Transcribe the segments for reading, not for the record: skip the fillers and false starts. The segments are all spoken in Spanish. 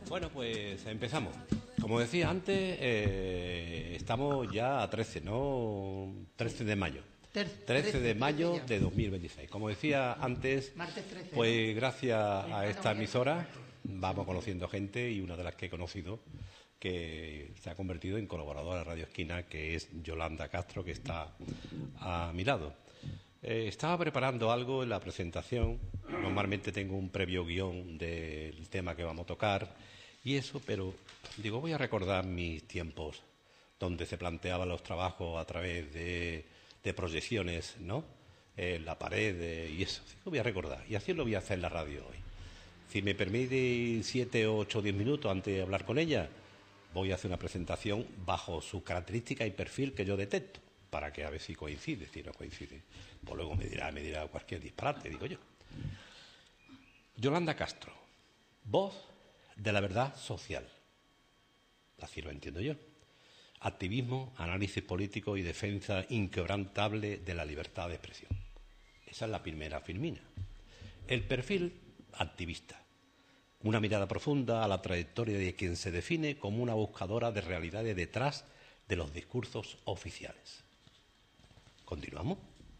Bueno, pues empezamos. Como decía antes, estamos ya a 13, ¿no? 13 de mayo. 13 de mayo de 2026. Como decía antes, Martes 13, pues ¿no? gracias a esta emisora vamos conociendo gente, y una de las que he conocido que se ha convertido en colaboradora de Radio Esquina, que es Yolanda Castro, que está a mi lado. Estaba preparando algo en la presentación. Normalmente tengo un previo guión del tema que vamos a tocar y eso, pero digo, voy a recordar mis tiempos donde se planteaban los trabajos a través de proyecciones, ¿no? En la pared y eso. Lo voy a recordar, y así lo voy a hacer en la radio hoy. Si me permite 7, 8, 10 minutos antes de hablar con ella, voy a hacer una presentación bajo su característica y perfil que yo detecto, para que a ver si coincide. Si no coincide, pues luego me dirá cualquier disparate, digo yo. Yolanda Castro, voz de la verdad social. Así lo entiendo yo. Activismo, análisis político y defensa inquebrantable de la libertad de expresión. Esa es la primera filmina. El perfil, activista. Una mirada profunda a la trayectoria de quien se define como una buscadora de realidades detrás de los discursos oficiales. ¿Continuamos?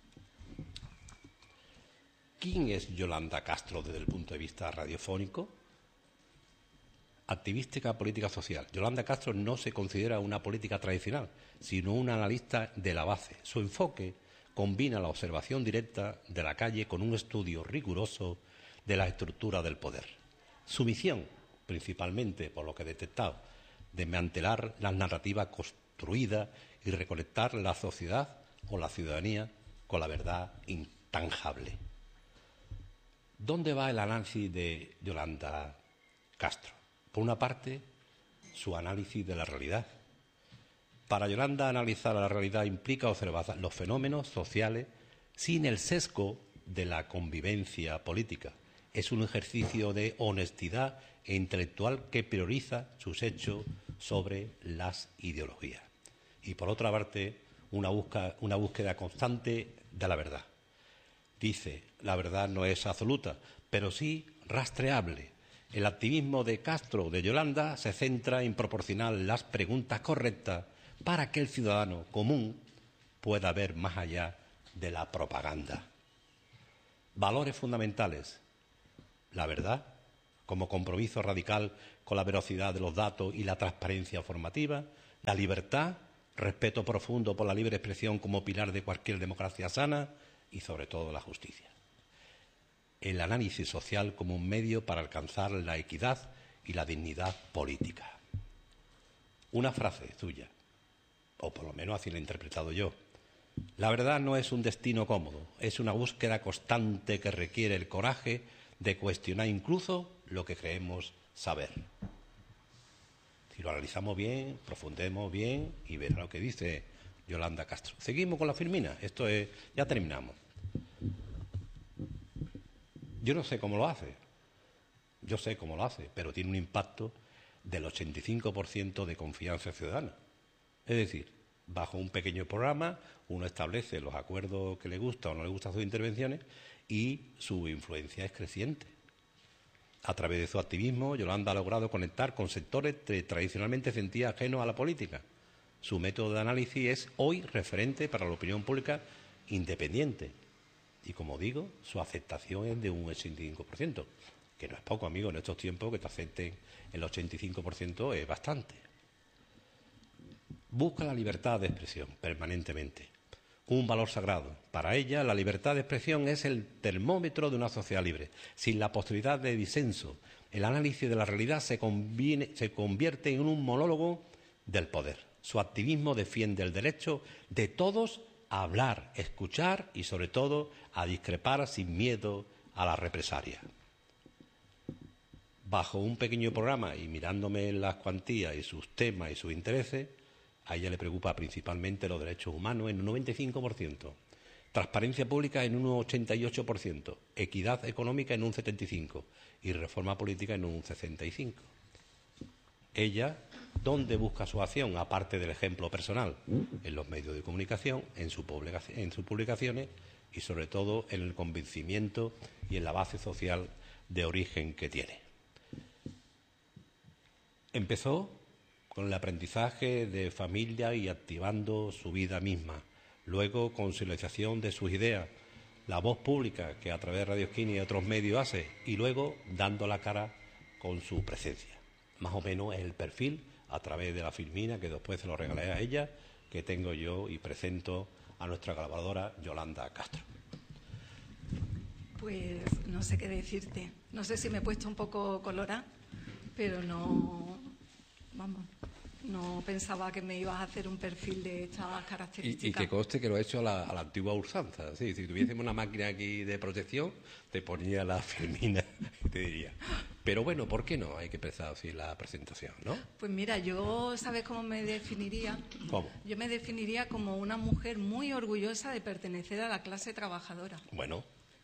¿Quién es Yolanda Castro desde el punto de vista radiofónico? Activística política social. Yolanda Castro no se considera una política tradicional, sino una analista de la base. Su enfoque combina la observación directa de la calle con un estudio riguroso de la estructura del poder. Su misión, principalmente, por lo que he detectado, desmantelar las narrativas construidas y reconectar la sociedad o la ciudadanía con la verdad intangible. ¿Dónde va el análisis de Yolanda Castro? Por una parte, su análisis de la realidad. Para Yolanda, analizar la realidad implica observar los fenómenos sociales sin el sesgo de la convivencia política. Es un ejercicio de honestidad e intelectual que prioriza sus hechos sobre las ideologías. Y por otra parte, una búsqueda constante de la verdad. Dice, la verdad no es absoluta, pero sí rastreable. El activismo de Castro, de Yolanda, se centra en proporcionar las preguntas correctas para que el ciudadano común pueda ver más allá de la propaganda. Valores fundamentales. La verdad, como compromiso radical con la veracidad de los datos y la transparencia formativa. La libertad, respeto profundo por la libre expresión como pilar de cualquier democracia sana. Y sobre todo la justicia. El análisis social como un medio para alcanzar la equidad y la dignidad política. Una frase suya, o por lo menos así la he interpretado yo. La verdad no es un destino cómodo, es una búsqueda constante que requiere el coraje de cuestionar incluso lo que creemos saber. Si lo analizamos bien, profundemos bien y verá lo que dice Yolanda Castro. Seguimos con la filmina. Esto es, ya terminamos. Yo no sé cómo lo hace. Yo sé cómo lo hace, pero tiene un impacto del 85% de confianza ciudadana. Es decir, bajo un pequeño programa, uno establece los acuerdos que le gusta o no le gustan sus intervenciones y su influencia es creciente. A través de su activismo, Yolanda ha logrado conectar con sectores que tradicionalmente sentía ajenos a la política. Su método de análisis es hoy referente para la opinión pública independiente. Y como digo, su aceptación es de un 85%, que no es poco, amigo, en estos tiempos que te acepten el 85% es bastante. Busca la libertad de expresión permanentemente, un valor sagrado. Para ella, la libertad de expresión es el termómetro de una sociedad libre. Sin la posibilidad de disenso, el análisis de la realidad se convierte en un monólogo del poder. Su activismo defiende el derecho de todos a hablar, escuchar y, sobre todo, a discrepar sin miedo a la represalia. Bajo un pequeño programa y mirándome las cuantías y sus temas y sus intereses, a ella le preocupa principalmente los derechos humanos en un 95%, transparencia pública en un 88%, equidad económica en un 75% y reforma política en un 65%. Ella, ¿dónde busca su acción? Aparte del ejemplo personal, en los medios de comunicación, en sus publicaciones y sobre todo en el convencimiento y en la base social de origen que tiene. Empezó con el aprendizaje de familia y activando su vida misma. Luego, con silenciación de sus ideas, la voz pública que a través de Radio Esquina y otros medios hace, y luego dando la cara con su presencia. Más o menos es el perfil, a través de la filmina, que después se lo regalé a ella, que tengo yo y presento a nuestra colaboradora Yolanda Castro. Pues no sé qué decirte. No sé si me he puesto un poco colorada, pero no pensaba que me ibas a hacer un perfil de estas características. Y que conste que lo he hecho a la antigua usanza. Sí, si tuviésemos una máquina aquí de protección, te ponía la filmina y te diría. Pero bueno, ¿por qué no? Hay que empezar así la presentación, ¿no? Pues mira, yo, ¿sabes cómo me definiría? ¿Cómo? Yo me definiría como una mujer muy orgullosa de pertenecer a la clase trabajadora. Bueno.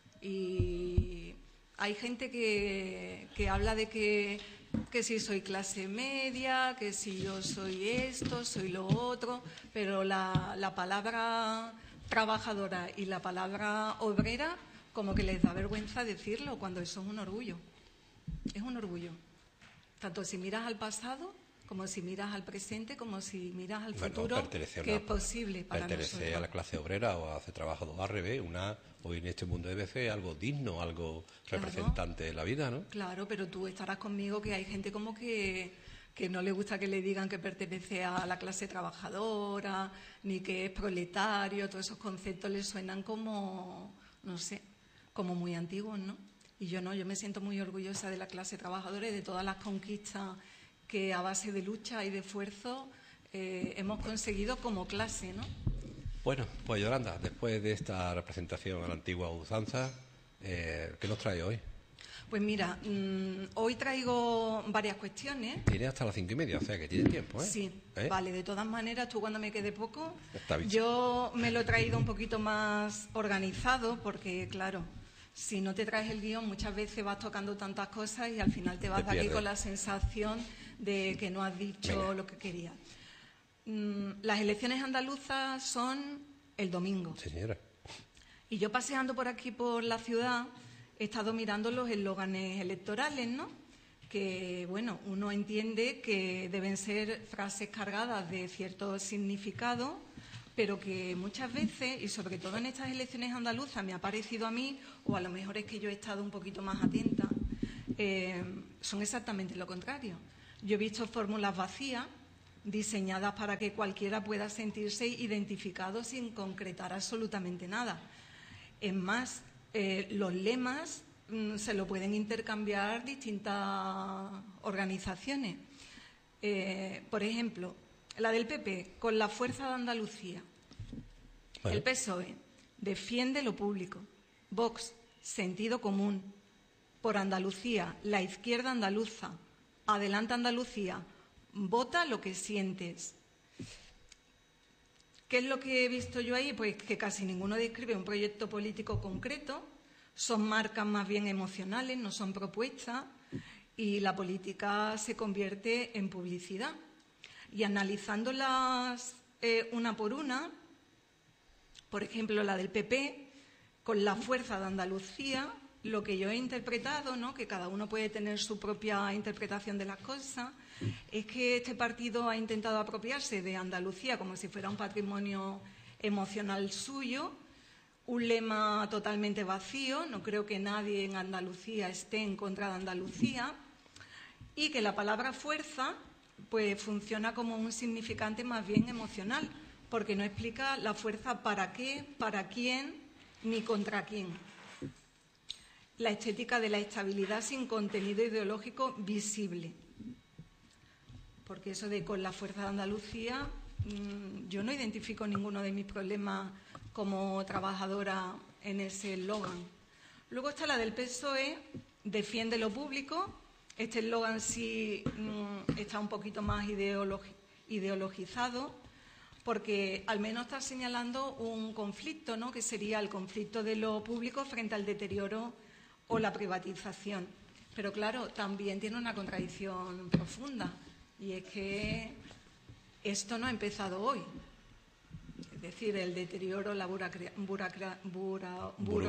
Y hay gente que habla de que si soy clase media, que si yo soy esto, soy lo otro, pero la palabra trabajadora y la palabra obrera como que les da vergüenza decirlo cuando eso es un orgullo. Es un orgullo. Tanto si miras al pasado, como si miras al presente, como si miras al futuro, que es posible para nosotros. Pertenece a la clase obrera o hace trabajador al revés, hoy en este mundo debe ser algo digno, algo representante de la vida, ¿no? Claro, pero tú estarás conmigo que hay gente como que no le gusta que le digan que pertenece a la clase trabajadora, ni que es proletario, todos esos conceptos le suenan como, no sé, como muy antiguos, ¿no? Y yo no, yo me siento muy orgullosa de la clase trabajadora y de todas las conquistas que a base de lucha y de esfuerzo hemos conseguido como clase, ¿no? Bueno, pues Yolanda, después de esta representación a la antigua usanza, ¿qué nos trae hoy? Pues mira, hoy traigo varias cuestiones. Tiene hasta las 5:30, o sea que tiene tiempo, ¿eh? Sí, vale, de todas maneras, tú cuando me quede poco, Está bien. Yo me lo he traído un poquito más organizado porque, claro, si no te traes el guión muchas veces vas tocando tantas cosas y al final te vas de aquí con la sensación de que no has dicho lo que querías. Las elecciones andaluzas son el domingo. Sí, señora. Y yo paseando por aquí por la ciudad he estado mirando los eslóganes electorales, ¿no? Que, bueno, uno entiende que deben ser frases cargadas de cierto significado, pero que muchas veces, y sobre todo en estas elecciones andaluzas, me ha parecido a mí, o a lo mejor es que yo he estado un poquito más atenta, son exactamente lo contrario. Yo he visto fórmulas vacías, diseñadas para que cualquiera pueda sentirse identificado sin concretar absolutamente nada. Es más, los lemas se lo pueden intercambiar distintas organizaciones. Por ejemplo, la del PP, con la fuerza de Andalucía. Bueno. El PSOE, defiende lo público. Vox, sentido común. Por Andalucía, la izquierda andaluza. Adelanta Andalucía, vota lo que sientes. ¿Qué es lo que he visto yo ahí? Pues que casi ninguno describe un proyecto político concreto, son marcas más bien emocionales, no son propuestas, y la política se convierte en publicidad. Y analizándolas una por una, por ejemplo, la del PP, con la fuerza de Andalucía, lo que yo he interpretado, ¿no?, que cada uno puede tener su propia interpretación de las cosas, es que este partido ha intentado apropiarse de Andalucía como si fuera un patrimonio emocional suyo, un lema totalmente vacío, no creo que nadie en Andalucía esté en contra de Andalucía, y que la palabra fuerza pues funciona como un significante más bien emocional, porque no explica la fuerza para qué, para quién, ni contra quién. La estética de la estabilidad sin contenido ideológico visible. Porque eso de con la fuerza de Andalucía, yo no identifico ninguno de mis problemas como trabajadora en ese eslogan. Luego está la del PSOE, defiende lo público. Este eslogan sí está un poquito más ideologizado, porque al menos está señalando un conflicto, ¿no?, que sería el conflicto de lo público frente al deterioro o la privatización. Pero claro, también tiene una contradicción profunda, y es que esto no ha empezado hoy. Es decir, el deterioro, la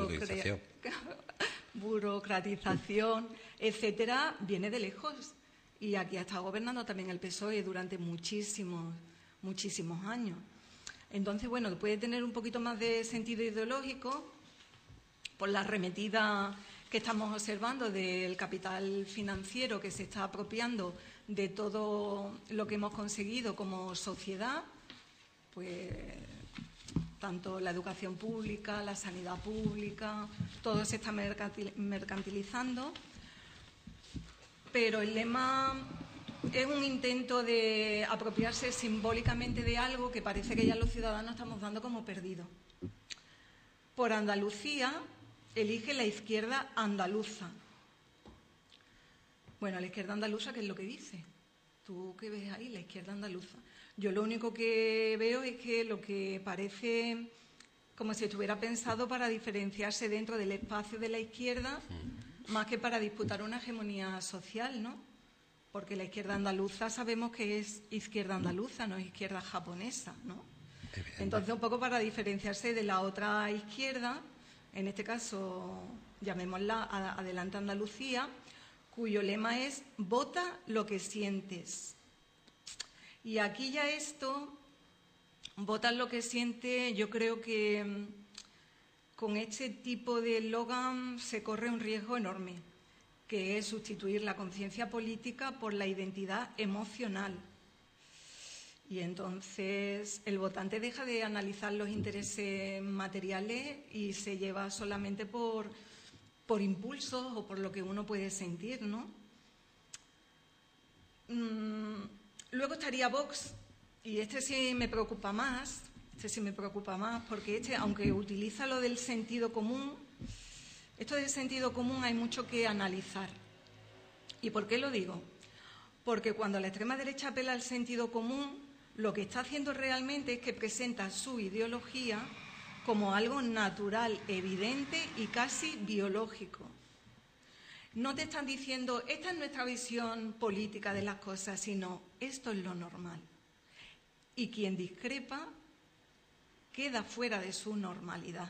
burocratización, etcétera, viene de lejos. Y aquí ha estado gobernando también el PSOE durante muchísimos años. Entonces, bueno, puede tener un poquito más de sentido ideológico por la arremetida que estamos observando del capital financiero que se está apropiando de todo lo que hemos conseguido como sociedad, pues tanto la educación pública, la sanidad pública, todo se está mercantilizando. Pero el lema es un intento de apropiarse simbólicamente de algo que parece que ya los ciudadanos estamos dando como perdido. Por Andalucía elige la izquierda andaluza. Bueno, la izquierda andaluza, ¿qué es lo que dice? ¿Tú qué ves ahí, la izquierda andaluza? Yo lo único que veo es que lo que parece como si estuviera pensado para diferenciarse dentro del espacio de la izquierda, más que para disputar una hegemonía social, ¿no? Porque la izquierda andaluza sabemos que es izquierda andaluza, no es izquierda japonesa, ¿no? Entonces, un poco para diferenciarse de la otra izquierda, en este caso, llamémosla Adelante Andalucía, cuyo lema es «Vota lo que sientes». Y aquí ya esto, «Vota lo que sientes», yo creo que con este tipo de eslogan se corre un riesgo enorme, que es sustituir la conciencia política por la identidad emocional. Y entonces el votante deja de analizar los intereses materiales y se lleva solamente por impulsos o por lo que uno puede sentir, ¿no? Luego estaría Vox, y este sí me preocupa más, porque aunque utiliza lo del sentido común, esto del sentido común hay mucho que analizar. ¿Y por qué lo digo? Porque cuando la extrema derecha apela al sentido común, lo que está haciendo realmente es que presenta su ideología como algo natural, evidente y casi biológico. No te están diciendo, esta es nuestra visión política de las cosas, sino esto es lo normal. Y quien discrepa queda fuera de su normalidad.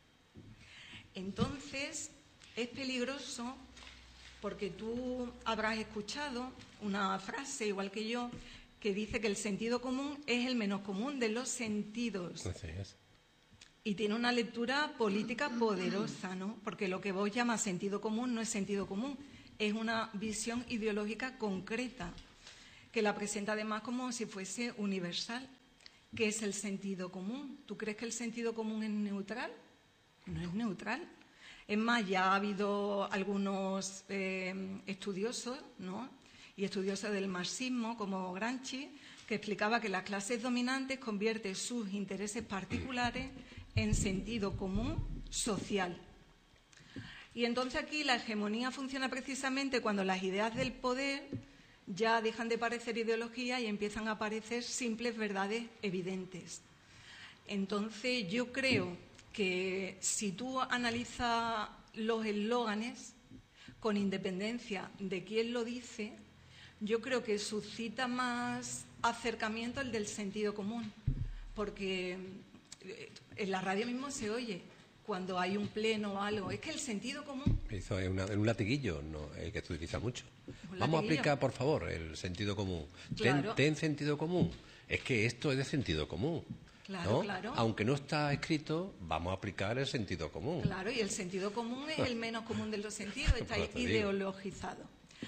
Entonces, es peligroso porque tú habrás escuchado una frase, igual que yo, que dice que el sentido común es el menos común de los sentidos. Así es. Y tiene una lectura política poderosa, ¿no? Porque lo que vos llamas sentido común no es sentido común, es una visión ideológica concreta, que la presenta además como si fuese universal. ¿Qué es el sentido común? ¿Tú crees que el sentido común es neutral? No es neutral. Es más, ya ha habido algunos estudiosos, ¿no? Y estudiosos del marxismo, como Gramsci, que explicaba que las clases dominantes convierten sus intereses particulares en sentido común social. Y entonces aquí la hegemonía funciona precisamente cuando las ideas del poder ya dejan de parecer ideología y empiezan a aparecer simples verdades evidentes. Entonces yo creo que si tú analizas los eslóganes, con independencia de quién lo dice, yo creo que suscita más acercamiento el del sentido común, porque en la radio mismo se oye cuando hay un pleno o algo, es que el sentido común... Eso es un latiguillo, no, el que se utiliza mucho. Vamos a aplicar, por favor, el sentido común. Claro. Ten sentido común. Es que esto es de sentido común. Claro, ¿no? claro. Aunque no está escrito, vamos a aplicar el sentido común. Claro, y el sentido común es el menos común de los sentidos, está ideologizado.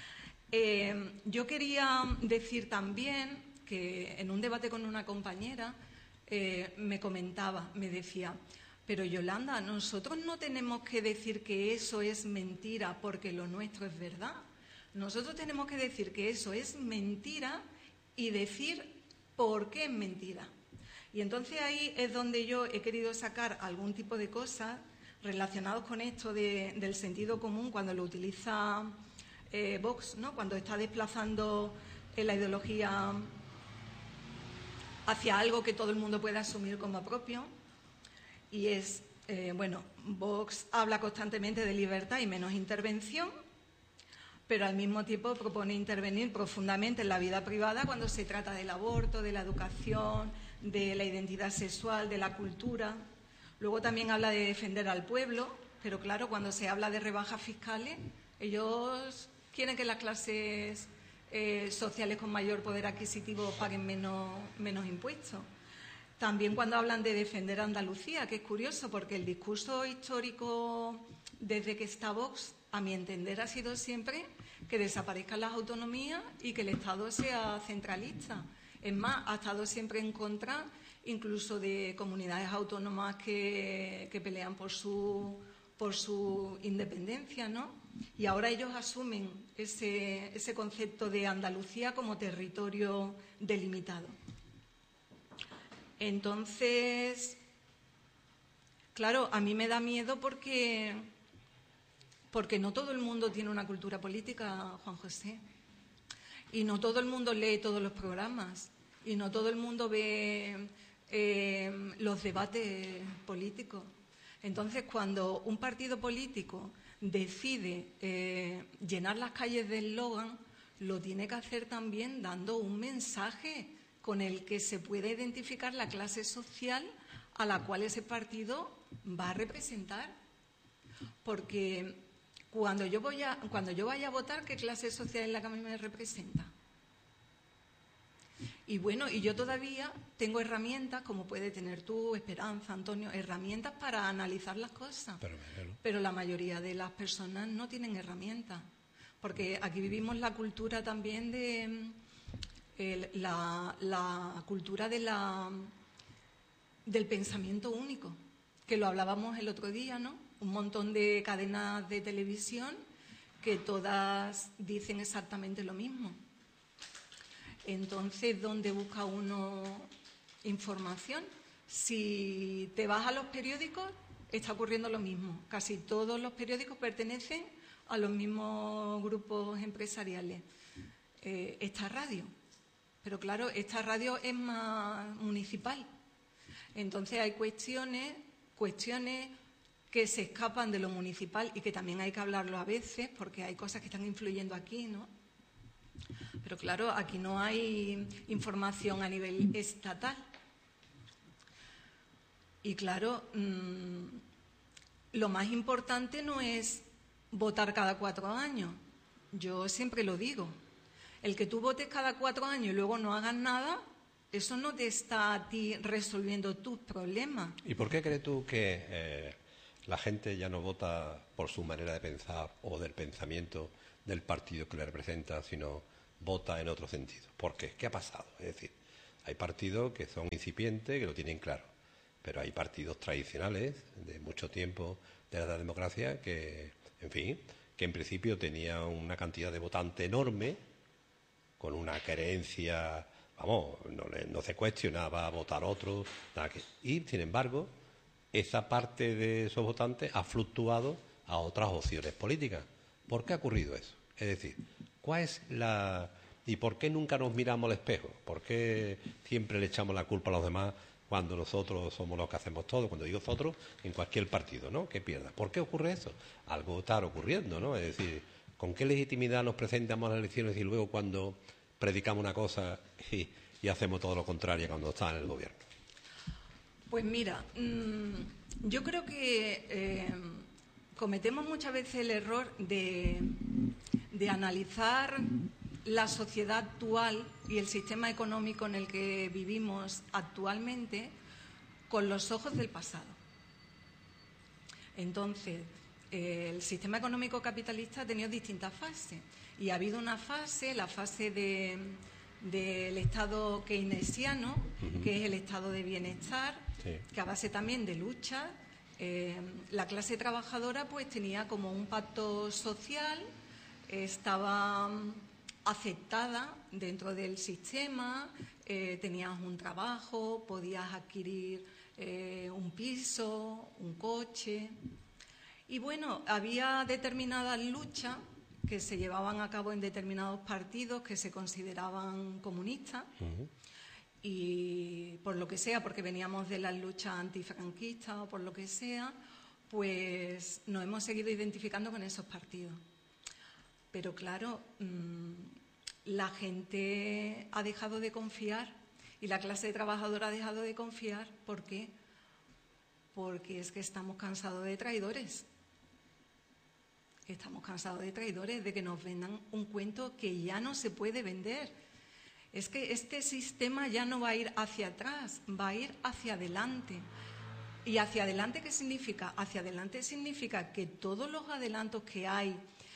Yo quería decir también que en un debate con una compañera me comentaba, me decía, pero Yolanda, nosotros no tenemos que decir que eso es mentira porque lo nuestro es verdad. Nosotros tenemos que decir que eso es mentira y decir por qué es mentira. Y entonces ahí es donde yo he querido sacar algún tipo de cosas relacionados con esto del sentido común cuando lo utiliza Vox, ¿no? Cuando está desplazando la ideología hacia algo que todo el mundo puede asumir como propio. Y es, Vox habla constantemente de libertad y menos intervención, pero al mismo tiempo propone intervenir profundamente en la vida privada cuando se trata del aborto, de la educación, de la identidad sexual, de la cultura. Luego también habla de defender al pueblo, pero claro, cuando se habla de rebajas fiscales, ellos quieren que las clases sociales con mayor poder adquisitivo paguen menos impuestos. También cuando hablan de defender a Andalucía, que es curioso, porque el discurso histórico desde que está Vox, a mi entender, ha sido siempre que desaparezcan las autonomías y que el Estado sea centralista. Es más, ha estado siempre en contra incluso de comunidades autónomas que pelean por su independencia, ¿no? Y ahora ellos asumen ese concepto de Andalucía como territorio delimitado. Entonces, claro, a mí me da miedo porque no todo el mundo tiene una cultura política, Juan José. Y no todo el mundo lee todos los programas. Y no todo el mundo ve los debates políticos. Entonces, cuando un partido político decide llenar las calles de eslogan, lo tiene que hacer también dando un mensaje con el que se pueda identificar la clase social a la cual ese partido va a representar. Porque cuando yo vaya a votar, ¿qué clase social es la que a mí me representa? Y bueno, y yo todavía tengo herramientas, como puede tener tú, Esperanza, Antonio, herramientas para analizar las cosas. Pero la mayoría de las personas no tienen herramientas. Porque aquí vivimos la cultura también de la cultura del pensamiento único, que lo hablábamos el otro día, ¿no? Un montón de cadenas de televisión que todas dicen exactamente lo mismo. Entonces, ¿dónde busca uno información? Si te vas a los periódicos, está ocurriendo lo mismo. Casi todos los periódicos pertenecen a los mismos grupos empresariales. Esta radio, pero claro, esta radio es más municipal. Entonces hay cuestiones que se escapan de lo municipal y que también hay que hablarlo a veces porque hay cosas que están influyendo aquí, ¿no? Pero claro, aquí no hay información a nivel estatal. Y claro, lo más importante no es votar cada 4 años. Yo siempre lo digo. El que tú votes cada 4 años y luego no hagas nada, eso no te está a ti resolviendo tus problemas. ¿Y por qué crees tú que la gente ya no vota por su manera de pensar o del pensamiento del partido que le representa, sino vota en otro sentido? ¿Por qué? ¿Qué ha pasado? Es decir, hay partidos que son incipientes, que lo tienen claro, pero hay partidos tradicionales de mucho tiempo de la democracia que, en fin, que en principio tenían una cantidad de votantes enorme, con una creencia, vamos, no se cuestionaba votar otro, nada que. Y, sin embargo, esa parte de esos votantes ha fluctuado a otras opciones políticas. ¿Por qué ha ocurrido eso? Es decir, ¿cuál es la... ¿Y por qué nunca nos miramos al espejo? ¿Por qué siempre le echamos la culpa a los demás cuando nosotros somos los que hacemos todo? Cuando digo nosotros, en cualquier partido, ¿no? Que pierda. ¿Por qué ocurre eso? Algo está ocurriendo, ¿no? Es decir, ¿con qué legitimidad nos presentamos a las elecciones y luego cuando predicamos una cosa y hacemos todo lo contrario cuando está en el gobierno? Pues mira, yo creo que cometemos muchas veces el error de analizar la sociedad actual y el sistema económico en el que vivimos actualmente con los ojos del pasado. Entonces, el sistema económico capitalista ha tenido distintas fases y ha habido una fase, la fase del Estado keynesiano, que es el estado de bienestar, sí, que a base también de lucha, la clase trabajadora pues tenía como un pacto social, estaba aceptada dentro del sistema, tenías un trabajo, podías adquirir un piso, un coche. Y bueno, había determinadas luchas que se llevaban a cabo en determinados partidos que se consideraban comunistas. Y por lo que sea, porque veníamos de las luchas antifranquistas o por lo que sea, pues nos hemos seguido identificando con esos partidos. Pero claro, la gente ha dejado de confiar y la clase trabajadora ha dejado de confiar. ¿Por qué? Porque es que estamos cansados de traidores. Estamos cansados de traidores, de que nos vendan un cuento que ya no se puede vender. Es que este sistema ya no va a ir hacia atrás, va a ir hacia adelante. ¿Y hacia adelante qué significa? Hacia adelante significa que todos los adelantos que hay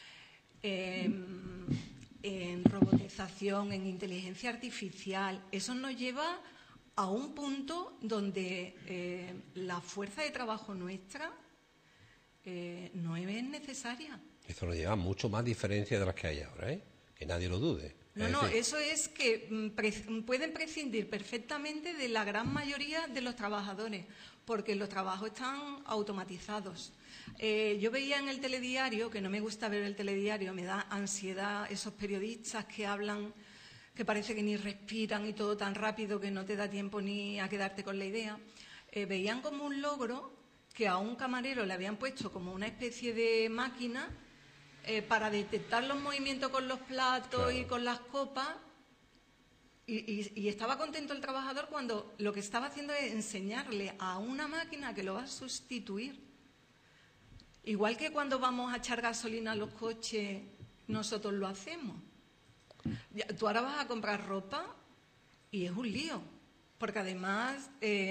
en robotización, en inteligencia artificial, eso nos lleva a un punto donde la fuerza de trabajo nuestra no es necesaria. Eso nos lleva a mucho más diferencias de las que hay ahora, que nadie lo dude. No, eso es que pueden prescindir perfectamente de la gran mayoría de los trabajadores, porque los trabajos están automatizados. Yo veía en el telediario, que no me gusta ver el telediario, me da ansiedad esos periodistas que hablan, que parece que ni respiran y todo tan rápido que no te da tiempo ni a quedarte con la idea. Veían como un logro que a un camarero le habían puesto como una especie de máquina para detectar los movimientos con los platos, claro, y con las copas, y estaba contento el trabajador cuando lo que estaba haciendo es enseñarle a una máquina que lo va a sustituir. Igual que cuando vamos a echar gasolina a los coches, nosotros lo hacemos. Tú ahora vas a comprar ropa y es un lío, porque además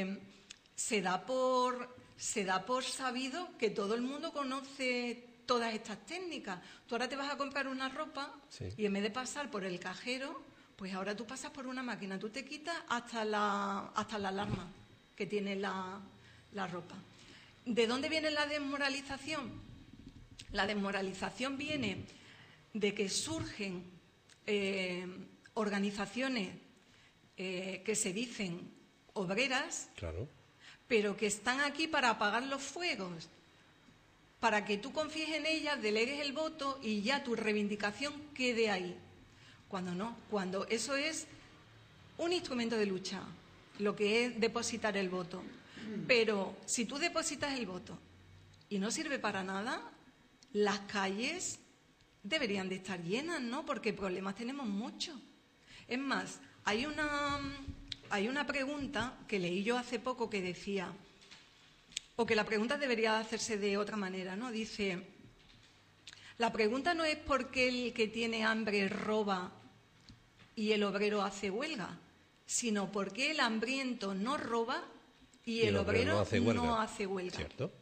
se da por sabido que todo el mundo conoce todas estas técnicas. Tú ahora te vas a comprar una ropa, sí, y en vez de pasar por el cajero, pues ahora tú pasas por una máquina. Tú te quitas hasta la alarma que tiene la ropa. ¿De dónde viene la desmoralización? La desmoralización viene de que surgen organizaciones que se dicen obreras, claro, pero que están aquí para apagar los fuegos, para que tú confíes en ellas, delegues el voto y ya tu reivindicación quede ahí. Cuando no, cuando eso es un instrumento de lucha, lo que es depositar el voto. Pero si tú depositas el voto y no sirve para nada, las calles deberían de estar llenas, ¿no? Porque problemas tenemos muchos. Es más, hay una pregunta que leí yo hace poco que decía, o que la pregunta debería hacerse de otra manera, ¿no? Dice, la pregunta no es por qué el que tiene hambre roba y el obrero hace huelga, sino por qué el hambriento no roba y el obrero no hace huelga. ¿Cierto?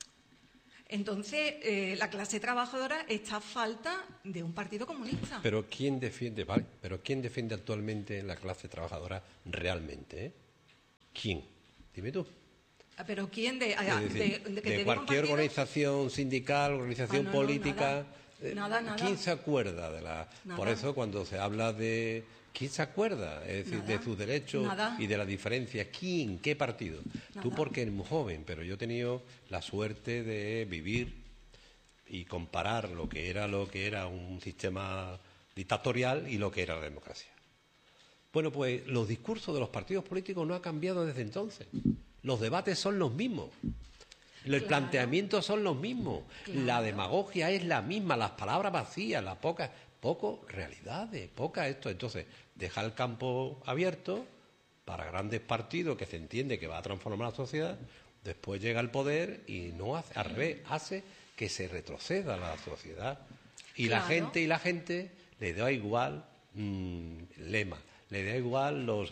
Entonces, la clase trabajadora está a falta de un partido comunista. Pero ¿quién defiende actualmente la clase trabajadora realmente? ¿Quién? Dime tú. ¿Pero quién? ¿De cualquier organización sindical, organización política? Nada. ¿Quién se acuerda de la...? Nada. Por eso cuando se habla de... ¿Quién se acuerda? Es decir, de sus derechos y de las diferencias. ¿Quién? ¿Qué partido? Tú porque eres muy joven, pero yo he tenido la suerte de vivir y comparar lo que era un sistema dictatorial y lo que era la democracia. Bueno, pues los discursos de los partidos políticos no han cambiado desde entonces. Los debates son los mismos. Los planteamientos son los mismos. Claro. La demagogia es la misma, las palabras vacías, las poco realidades, poca esto. Entonces, deja el campo abierto para grandes partidos que se entiende que va a transformar la sociedad, después llega el poder y no hace, al revés, hace que se retroceda la sociedad. Y claro, la gente le da igual lema, le da igual los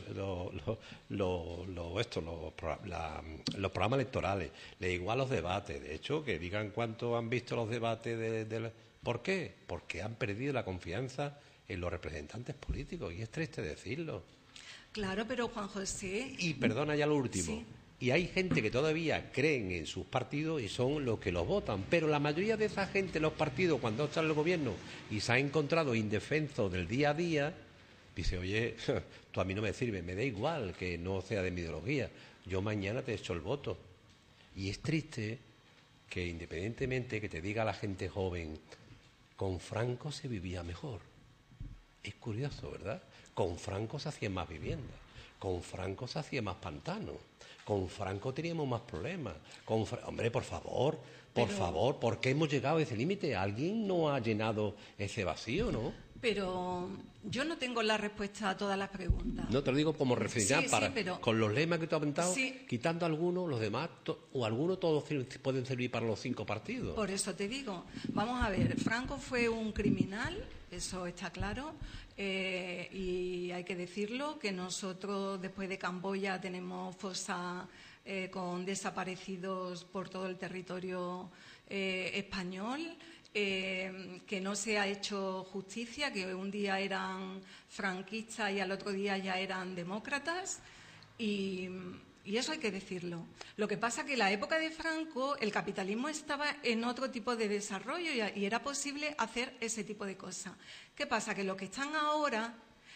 programas electorales, le da igual los debates. De hecho, que digan cuánto han visto los debates ¿por qué? Porque han perdido la confianza en los representantes políticos, y es triste decirlo. Claro, pero Juan José... Y perdona ya lo último. Sí. Y hay gente que todavía creen en sus partidos y son los que los votan, pero la mayoría de esa gente, los partidos, cuando están en el gobierno y se ha encontrado indefenso del día a día, dice, oye, tú a mí no me sirves, me da igual que no sea de mi ideología, yo mañana te echo el voto. Y es triste que independientemente que te diga la gente joven, con Franco se vivía mejor. Es curioso, ¿verdad? Con Franco se hacían más viviendas, con Franco se hacía más pantanos, con Franco teníamos más problemas. Hombre, por favor, ¿por qué hemos llegado a ese límite? ¿Alguien no ha llenado ese vacío, no? Pero yo no tengo la respuesta a todas las preguntas. No, te lo digo como reflexión, pero con los lemas que tú has aventado, sí, quitando algunos, los demás, o algunos todos pueden servir para los 5 partidos. Por eso te digo, vamos a ver, Franco fue un criminal, eso está claro, y hay que decirlo, que nosotros después de Camboya tenemos fosa con desaparecidos por todo el territorio español, que no se ha hecho justicia, que un día eran franquistas y al otro día ya eran demócratas, y eso hay que decirlo. Lo que pasa es que en la época de Franco el capitalismo estaba en otro tipo de desarrollo y era posible hacer ese tipo de cosas. ¿Qué pasa? Que los que están ahora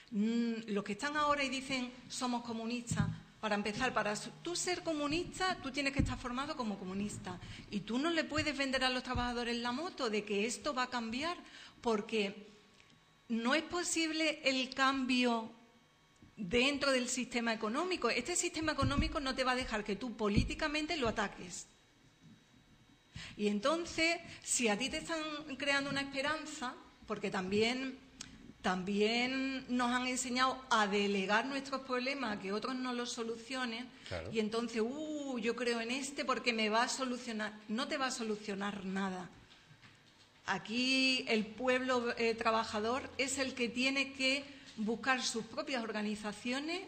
y dicen somos comunistas, para empezar, para tú ser comunista, tú tienes que estar formado como comunista. Y tú no le puedes vender a los trabajadores la moto de que esto va a cambiar, porque no es posible el cambio dentro del sistema económico. Este sistema económico no te va a dejar que tú políticamente lo ataques. Y entonces, si a ti te están creando una esperanza, porque también nos han enseñado a delegar nuestros problemas, a que otros no los solucionen, claro. Y entonces, yo creo en este porque me va a solucionar. No te va a solucionar nada. Aquí el pueblo trabajador es el que tiene que buscar sus propias organizaciones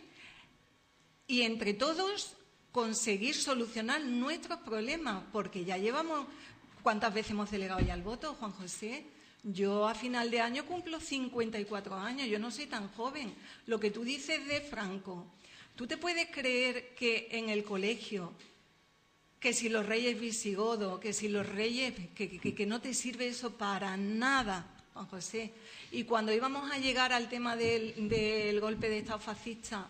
y entre todos conseguir solucionar nuestros problemas, porque ya llevamos... ¿Cuántas veces hemos delegado ya el voto, Juan José? Yo a final de año cumplo 54 años, yo no soy tan joven. Lo que tú dices de Franco, ¿tú te puedes creer que en el colegio, que si los reyes visigodos, que si los reyes, que no te sirve eso para nada, Juan José? Y cuando íbamos a llegar al tema del golpe de Estado fascista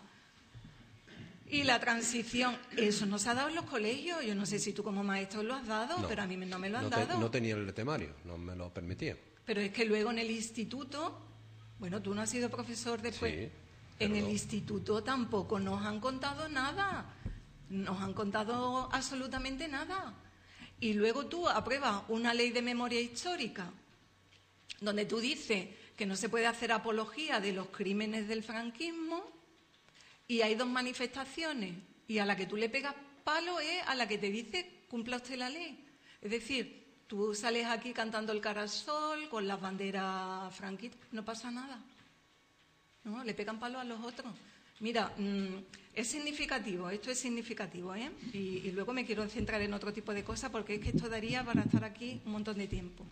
y la transición, eso no se ha dado en los colegios. Yo no sé si tú como maestro lo has dado, no, pero a mí no me lo han dado. No tenía el temario, no me lo permitía. Pero es que luego en el instituto, bueno, tú no has sido profesor después, sí, en el instituto tampoco nos han contado nada, nos han contado absolutamente nada. Y luego tú apruebas una ley de memoria histórica donde tú dices que no se puede hacer apología de los crímenes del franquismo y hay 2 manifestaciones y a la que tú le pegas palo es a la que te dice cumpla usted la ley. Es decir, tú sales aquí cantando el cara al sol con las banderas franquistas, no pasa nada. No, le pegan palo a los otros. Mira, es significativo, esto es significativo, ¿eh? Y luego me quiero centrar en otro tipo de cosas porque es que esto daría para estar aquí un montón de tiempo.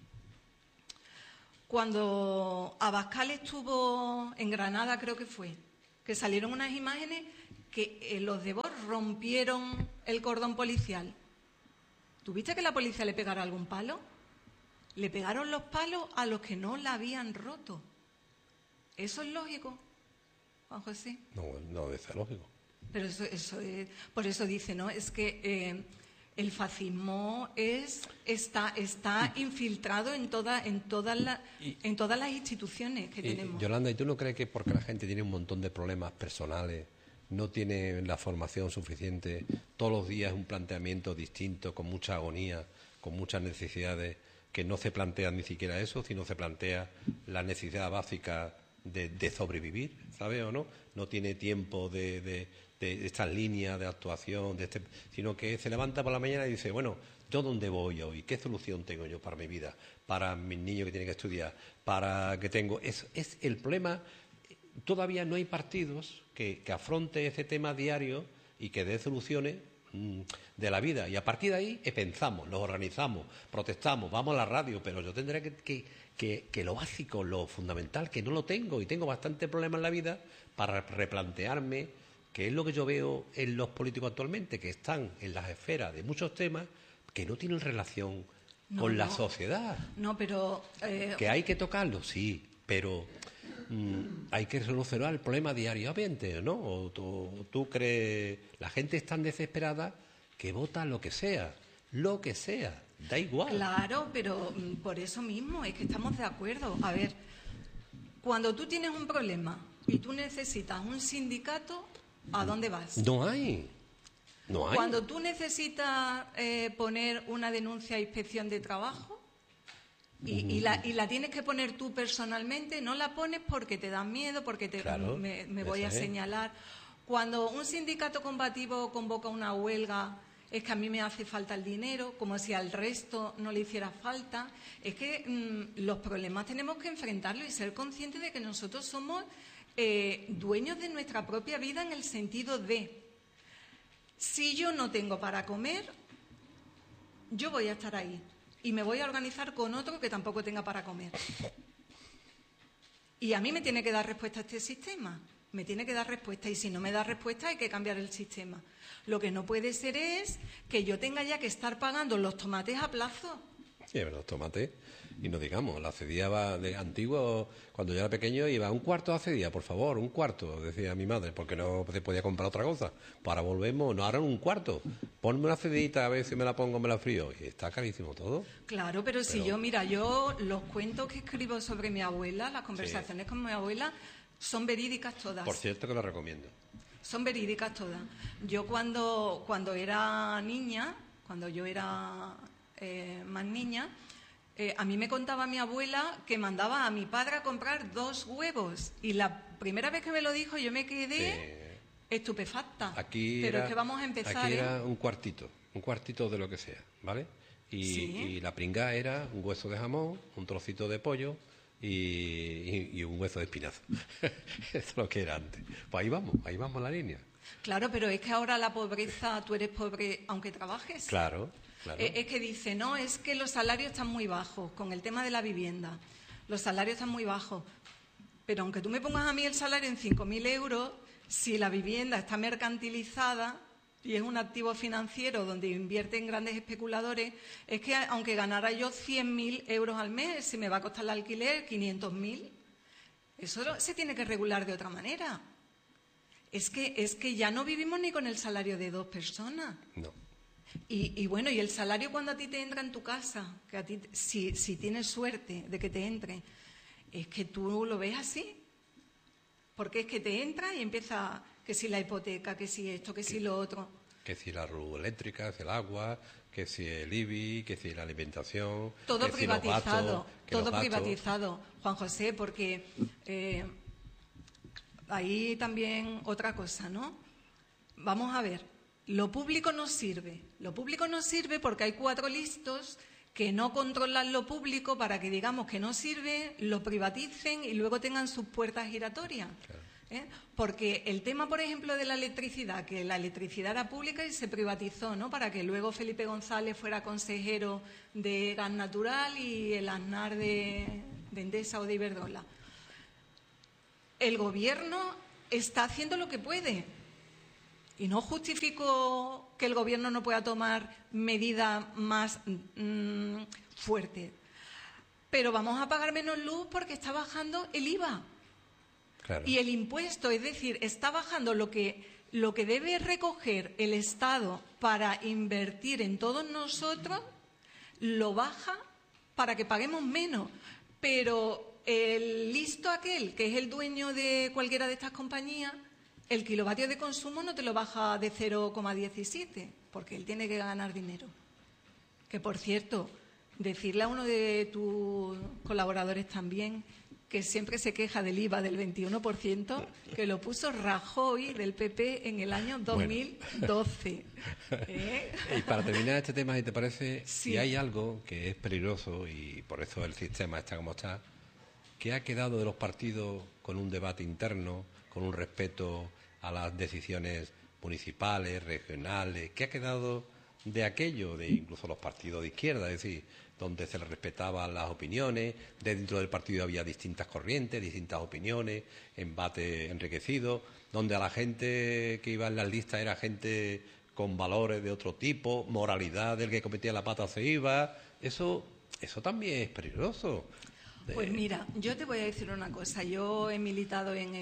Cuando Abascal estuvo en Granada, creo que fue, que salieron unas imágenes que los de Vox rompieron el cordón policial. ¿Tuviste que la policía le pegara algún palo? Le pegaron los palos a los que no la habían roto. ¿Eso es lógico, Juan José? No es lógico. Pero eso es, por eso dice, ¿no? Es que el fascismo está infiltrado en todas las instituciones que tenemos. Yolanda, ¿y tú no crees que porque la gente tiene un montón de problemas personales, no tiene la formación suficiente, todos los días un planteamiento distinto, con mucha agonía, con muchas necesidades, que no se plantean ni siquiera eso, sino se plantea la necesidad básica de sobrevivir, ¿sabes o no? No tiene tiempo de estas líneas de actuación, sino que se levanta por la mañana y dice, bueno, ¿yo dónde voy hoy? ¿Qué solución tengo yo para mi vida? Para mis niños que tienen que estudiar, para que tengo... Es el problema. Todavía no hay partidos que afronten ese tema diario y que dé soluciones de la vida. Y a partir de ahí pensamos, nos organizamos, protestamos, vamos a la radio, pero yo tendré que lo básico, lo fundamental, que no lo tengo y tengo bastante problemas en la vida para replantearme, que es lo que yo veo en los políticos actualmente, que están en las esferas de muchos temas que no tienen relación con la sociedad. No, pero... Que hay que tocarlo, sí, pero... hay que solucionar el problema diariamente, ¿no? ¿O tú crees? La gente es tan desesperada que vota lo que sea, da igual. Claro, pero por eso mismo es que estamos de acuerdo. A ver, cuando tú tienes un problema y tú necesitas un sindicato, ¿a dónde vas? No hay. Cuando tú necesitas poner una denuncia a Inspección de Trabajo, Y la tienes que poner tú personalmente, no la pones porque te da miedo, porque Claro, me voy a señalar. Cuando un sindicato combativo convoca una huelga, es que a mí me hace falta el dinero, como si al resto no le hiciera falta. Es que los problemas tenemos que enfrentarlos y ser conscientes de que nosotros somos dueños de nuestra propia vida, en el sentido de, si yo no tengo para comer, yo voy a estar ahí y me voy a organizar con otro que tampoco tenga para comer. Y a mí me tiene que dar respuesta este sistema. Me tiene que dar respuesta, y si no me da respuesta hay que cambiar el sistema. Lo que no puede ser es que yo tenga ya que estar pagando los tomates a plazo. Sí, es verdad, los tomates. Y no digamos, la cedía va de antiguo, cuando yo era pequeño iba un cuarto a cedía, por favor, un cuarto, decía mi madre, porque no se podía comprar otra cosa. Para volvemos, no, ahora un cuarto. Ponme una cedita a ver si me la pongo o me la frío. Y está carísimo todo. Claro, pero si yo los cuentos que escribo sobre mi abuela, las conversaciones con mi abuela, son verídicas todas. Por cierto que lo recomiendo. Son verídicas todas. Yo cuando era niña, cuando yo era más niña, a mí me contaba mi abuela que mandaba a mi padre a comprar 2 huevos. Y la primera vez que me lo dijo yo me quedé estupefacta. Pero es que vamos a empezar. Aquí era un cuartito de lo que sea, ¿vale? Y la pringá era un hueso de jamón, un trocito de pollo y un hueso de espinazo. Eso es lo que era antes. Pues ahí vamos la línea. Claro, pero es que ahora la pobreza, tú eres pobre aunque trabajes. Claro. Es que dice, no, es que los salarios están muy bajos, con el tema de la vivienda. Los salarios están muy bajos. Pero aunque tú me pongas a mí el salario en 5.000 euros, si la vivienda está mercantilizada y es un activo financiero donde invierten grandes especuladores, es que aunque ganara yo 100.000 euros al mes, si me va a costar el alquiler 500.000, eso se tiene que regular de otra manera. Es que ya no vivimos ni con el salario de 2 personas. No. Y bueno, y el salario cuando a ti te entra en tu casa, que a ti, si tienes suerte de que te entre, es que tú lo ves así. Porque es que te entra y empieza, que si la hipoteca, que si esto, que si lo otro. Que si la luz eléctrica, que si el agua, que si el IBI, que si la alimentación. Todo que privatizado, si los todo gastos, privatizado, Juan José, porque ahí también otra cosa, ¿no? Vamos a ver. Lo público no sirve. Lo público no sirve porque hay 4 listos que no controlan lo público para que digamos que no sirve, lo privaticen y luego tengan sus puertas giratorias. Claro. Porque el tema, por ejemplo, de la electricidad, que la electricidad era pública y se privatizó, ¿no? Para que luego Felipe González fuera consejero de Gas Natural y el Aznar de Endesa o de Iberdrola. El gobierno está haciendo lo que puede. Y no justifico que el gobierno no pueda tomar medidas más fuertes. Pero vamos a pagar menos luz porque está bajando el IVA. Claro. Y el impuesto, es decir, está bajando lo que debe recoger el Estado para invertir en todos nosotros, lo baja para que paguemos menos. Pero el listo aquel, que es el dueño de cualquiera de estas compañías, el kilovatio de consumo no te lo baja de 0,17, porque él tiene que ganar dinero. Que, por cierto, decirle a uno de tus colaboradores también, que siempre se queja del IVA del 21%, que lo puso Rajoy del PP en el año 2012. Y para terminar este tema, si te parece, sí. Si hay algo que es peligroso, y por eso el sistema está como está, que ha quedado de los partidos con un debate interno, con un respeto a las decisiones municipales, regionales, que ha quedado de aquello, de incluso los partidos de izquierda, es decir, donde se les respetaban las opiniones, dentro del partido había distintas corrientes, distintas opiniones, embate enriquecido, donde a la gente que iba en las listas era gente con valores de otro tipo, moralidad del que cometía la pata se iba, eso también es peligroso. Pues mira, yo te voy a decir una cosa. Yo he militado en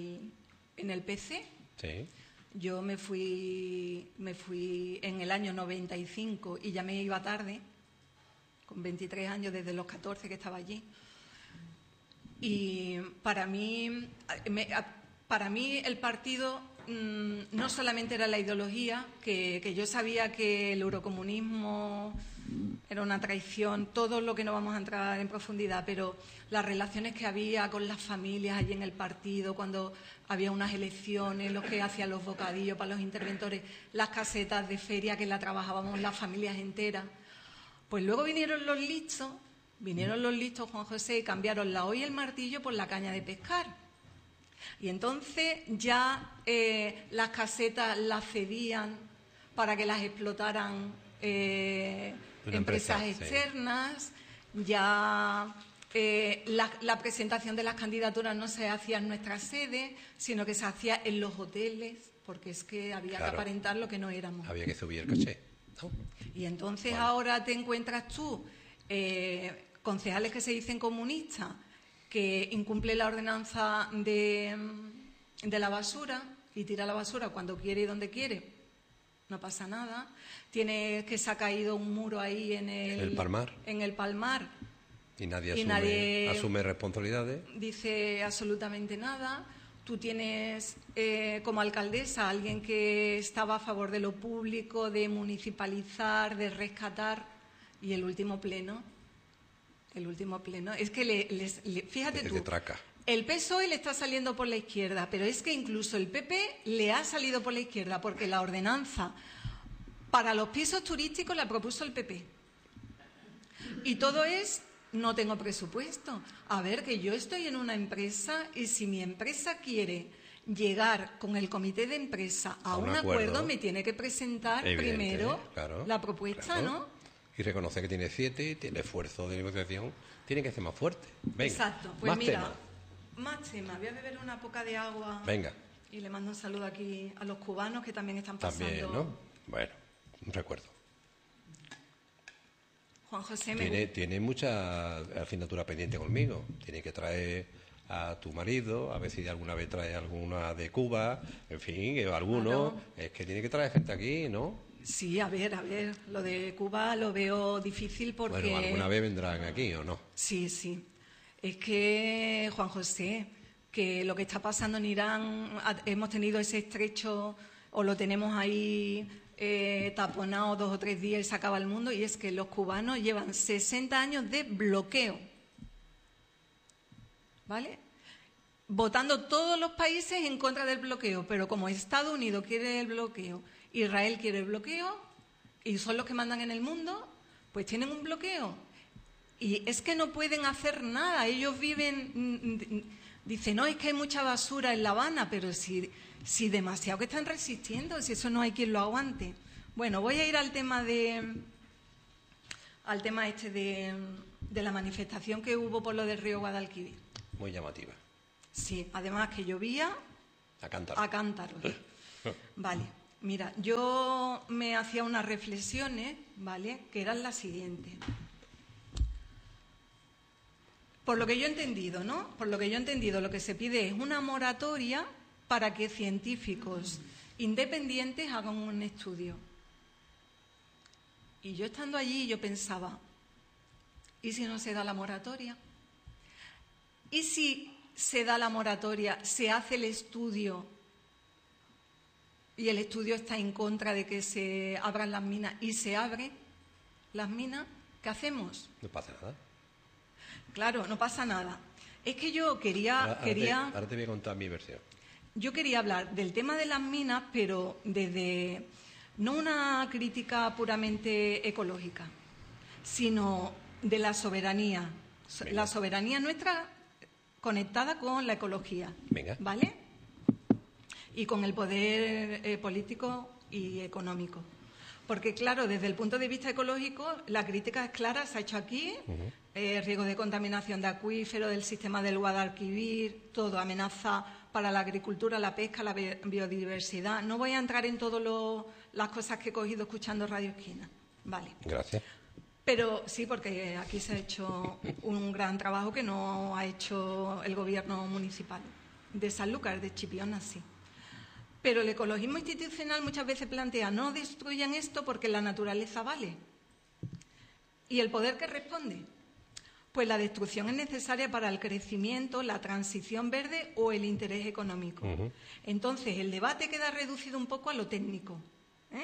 el PC. Sí. Yo me fui en el año 95 y ya me iba tarde, con 23 años, desde los 14 que estaba allí. Y para mí el partido no solamente era la ideología, que yo sabía que el eurocomunismo era una traición, todo lo que no vamos a entrar en profundidad, pero las relaciones que había con las familias allí en el partido, cuando había unas elecciones, los que hacían los bocadillos para los interventores, las casetas de feria que la trabajábamos las familias enteras. Pues luego vinieron los listos, Juan José, y cambiaron la hoz y el martillo por la caña de pescar. Y entonces ya las casetas las cedían para que las explotaran empresas externas, sí. Ya la presentación de las candidaturas no se hacía en nuestra sede, sino que se hacía en los hoteles, porque es que había que aparentar lo que no éramos. Había que subir el caché, ¿no? Y entonces ahora te encuentras tú concejales que se dicen comunistas, que incumple la ordenanza de la basura y tira la basura cuando quiere y donde quiere. No pasa nada. Tiene que se ha caído un muro ahí en el Palmar. En el Palmar. Y nadie asume responsabilidades. Dice absolutamente nada. Tú tienes como alcaldesa a alguien que estaba a favor de lo público, de municipalizar, de rescatar. Y el último pleno, es que fíjate tú. El PSOE le está saliendo por la izquierda, pero es que incluso el PP le ha salido por la izquierda, porque la ordenanza para los pisos turísticos la propuso el PP. Y todo es, no tengo presupuesto. A ver, que yo estoy en una empresa y si mi empresa quiere llegar con el comité de empresa a un acuerdo, me tiene que presentar primero la propuesta, ¿no? Y reconoce que tiene 7, tiene esfuerzo de negociación, tiene que ser más fuerte. Venga, exacto. Pues mira, más tema. Voy a beber una poca de agua. Venga. Y le mando un saludo aquí a los cubanos que también están pasando. También, ¿no? Bueno, un recuerdo. Juan José, tiene mucha asignatura pendiente conmigo. Tiene que traer a tu marido, a ver si alguna vez trae alguna de Cuba, en fin, alguno. Claro. Es que tiene que traer gente aquí, ¿no? Sí, a ver, lo de Cuba lo veo difícil porque... Bueno, ¿alguna vez vendrán aquí o no? Sí. Es que, Juan José, que lo que está pasando en Irán, hemos tenido ese estrecho, o lo tenemos ahí taponado 2 o 3 días y se acaba el mundo, y es que los cubanos llevan 60 años de bloqueo, ¿vale? Votando todos los países en contra del bloqueo, pero como Estados Unidos quiere el bloqueo, Israel quiere el bloqueo, y son los que mandan en el mundo, pues tienen un bloqueo. Y es que no pueden hacer nada. Ellos viven... Dicen, no, es que hay mucha basura en La Habana, pero si demasiado que están resistiendo, si eso no hay quien lo aguante. Bueno, voy a ir al tema de la manifestación que hubo por lo del río Guadalquivir. Muy llamativa. Sí, además que llovía a cántaros. Vale, mira, yo me hacía unas reflexiones, ¿vale?, que eran las siguientes. Por lo que yo he entendido, ¿no? Por lo que yo he entendido, lo que se pide es una moratoria para que científicos independientes hagan un estudio. Y yo estando allí, yo pensaba, ¿y si no se da la moratoria? ¿Y si se da la moratoria, se hace el estudio y el estudio está en contra de que se abran las minas y se abren las minas? ¿Qué hacemos? No pasa nada. Claro, no pasa nada. Es que yo quería... Ahora te voy a contar mi versión. Yo quería hablar del tema de las minas, pero desde no una crítica puramente ecológica, sino de la soberanía. Venga. La soberanía nuestra conectada con la ecología. Venga. ¿Vale? Y con el poder político y económico. Porque, claro, desde el punto de vista ecológico, la crítica es clara, se ha hecho aquí, riesgo de contaminación de acuífero, del sistema del Guadalquivir, todo, amenaza para la agricultura, la pesca, la biodiversidad. No voy a entrar en todas las cosas que he cogido escuchando Radio Esquina. Vale. Gracias. Pero sí, porque aquí se ha hecho un gran trabajo que no ha hecho el gobierno municipal. De Sanlúcar, de Chipiona, sí. Pero el ecologismo institucional muchas veces plantea, no destruyan esto porque la naturaleza vale. ¿Y el poder qué responde? Pues la destrucción es necesaria para el crecimiento, la transición verde o el interés económico. Entonces, el debate queda reducido un poco a lo técnico,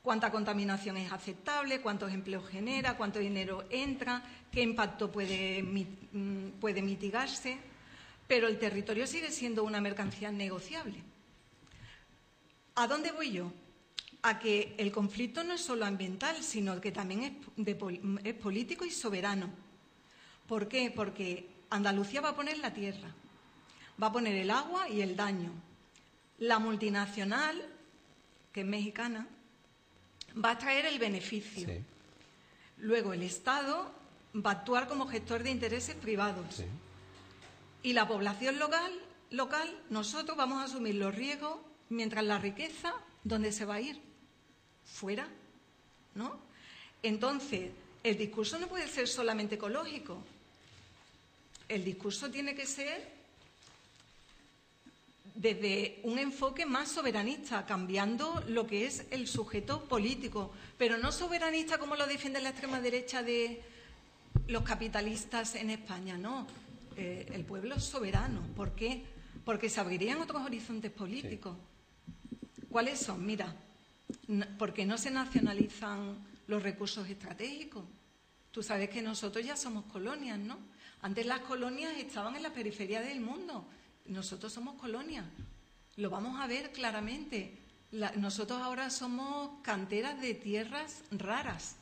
cuánta contaminación es aceptable, cuántos empleos genera, cuánto dinero entra, qué impacto puede mitigarse, pero el territorio sigue siendo una mercancía negociable. ¿A dónde voy yo? A que el conflicto no es solo ambiental, sino que también es político y soberano. ¿Por qué? Porque Andalucía va a poner la tierra, va a poner el agua y el daño. La multinacional, que es mexicana, va a traer el beneficio. Sí. Luego el Estado va a actuar como gestor de intereses privados. Sí. Y la población local, nosotros vamos a asumir los riesgos, mientras la riqueza, ¿dónde se va a ir? Fuera, ¿no? Entonces, el discurso no puede ser solamente ecológico. El discurso tiene que ser desde un enfoque más soberanista, cambiando lo que es el sujeto político, pero no soberanista como lo defiende la extrema derecha de los capitalistas en España, no. El pueblo es soberano. ¿Por qué? Porque se abrirían otros horizontes políticos. Sí. ¿Cuáles son? Mira, ¿por qué no se nacionalizan los recursos estratégicos? Tú sabes que nosotros ya somos colonias, ¿no? Antes las colonias estaban en la periferia del mundo. Nosotros somos colonias. Lo vamos a ver claramente. Nosotros ahora somos canteras de tierras raras.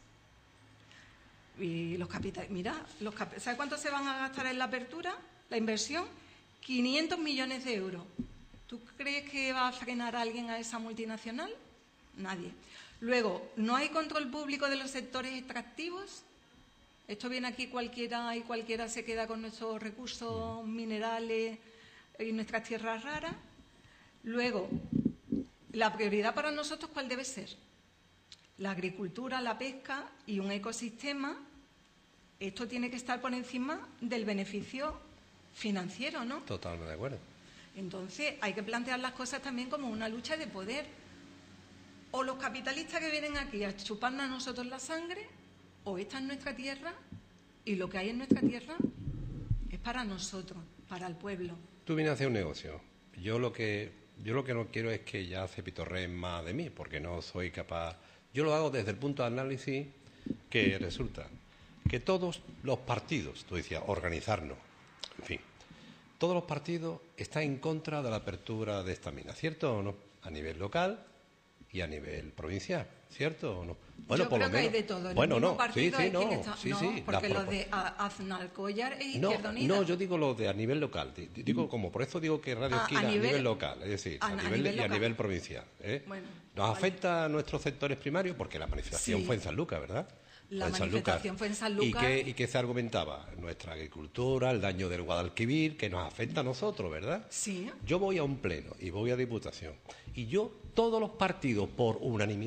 Y los capitales, mira, ¿sabes cuánto se van a gastar en la apertura? La inversión, 500 millones de euros. ¿Tú crees que va a frenar a alguien a esa multinacional? Nadie. Luego, ¿no hay control público de los sectores extractivos? Esto viene aquí cualquiera y cualquiera se queda con nuestros recursos minerales y nuestras tierras raras. Luego, la prioridad para nosotros, ¿cuál debe ser? La agricultura, la pesca y un ecosistema. Esto tiene que estar por encima del beneficio financiero, ¿no? Totalmente de acuerdo. Entonces, hay que plantear las cosas también como una lucha de poder. O los capitalistas que vienen aquí a chuparnos a nosotros la sangre, o esta es nuestra tierra y lo que hay en nuestra tierra es para nosotros, para el pueblo. Tú vienes a hacer un negocio. Yo lo que no quiero es que ya se pitorreen más de mí, porque no soy capaz. Yo lo hago desde el punto de análisis que resulta que todos los partidos, tú decías, organizarnos, en fin, todos los partidos están en contra de la apertura de esta mina, ¿cierto o no? A nivel local y a nivel provincial, ¿cierto o no? Bueno, yo por creo lo menos, que hay de todo. En bueno, el no, partido sí, hay no, quien está, sí, no, sí. Porque los de Aznalcóllar es Izquierda Unida. No, yo digo lo de a nivel local. Digo por eso digo que Radio Esquina a nivel local, es decir, a nivel provincial. Bueno, nos afecta a nuestros sectores primarios porque la manifestación fue en Sanlúcar, ¿verdad? La manifestación fue en Sanlúcar. ¿Y qué se argumentaba? Nuestra agricultura, el daño del Guadalquivir, que nos afecta a nosotros, ¿verdad? Sí. Yo voy a un pleno y voy a Diputación. Y todos los partidos, por unanimidad,